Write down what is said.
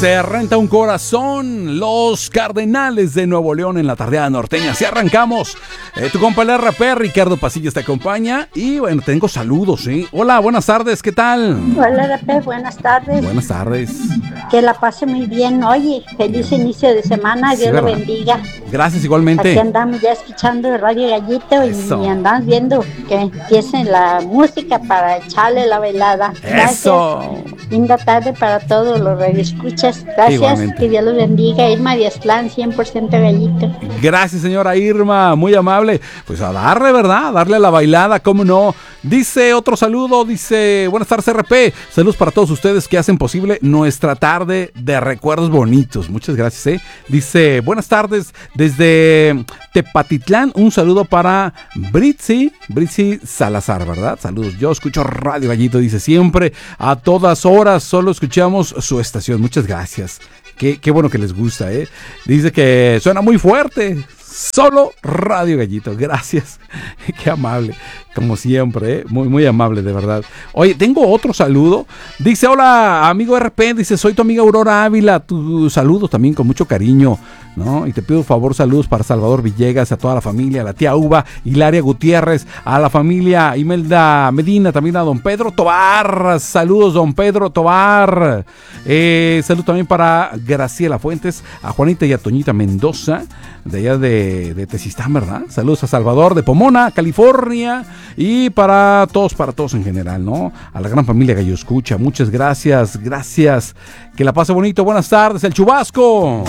Se renta un corazón, los Cardenales de Nuevo León en la tardeada norteña. Si arrancamos, tu compa el RP, Ricardo Pasillas, te acompaña. Y bueno, tengo saludos, ¿sí? Hola, buenas tardes, ¿qué tal? Hola RP, buenas tardes. Buenas tardes. Que la pase muy bien. Oye, feliz inicio de semana, Dios lo bendiga. Gracias, igualmente. Aquí andamos ya escuchando Radio Gallito y andamos viendo que empiece la música para echarle la velada. Gracias. Eso. Linda tarde para todos los radioescuchas. Gracias, igualmente. Que Dios los bendiga. Irma Díaz-Plan, 100% Gallito. Gracias, señora Irma, muy amable. Pues a darle, ¿verdad? A darle a la bailada, ¿cómo no? Dice otro saludo, dice, buenas tardes RP, saludos para todos ustedes que hacen posible nuestra tarde de recuerdos bonitos. Muchas gracias, Dice, buenas tardes desde Tepatitlán, un saludo para Britzi Salazar, ¿verdad? Saludos, yo escucho Radio Gallito, dice, siempre, a todas horas, solo escuchamos su estación. Muchas gracias. Qué bueno que les gusta, Dice que suena muy fuerte. Solo Radio Gallito, gracias. Qué amable, como siempre, muy, muy amable, de verdad. Oye, tengo otro saludo. Dice, hola, amigo RP, dice, soy tu amiga Aurora Ávila. Tu saludo también con mucho cariño, ¿no? Y te pido favor, saludos para Salvador Villegas, a toda la familia, a la tía Uva, Hilaria Gutiérrez, a la familia Imelda Medina, también a don Pedro Tobar. Saludos, don Pedro Tobar. Saludo también para Graciela Fuentes, a Juanita y a Toñita Mendoza, de allá de Tezistán, ¿verdad? Saludos a Salvador de Pomona, California, y para todos en general, ¿no? A la gran familia Gallo Escucha, muchas gracias, que la pase bonito, buenas tardes, el Chubasco.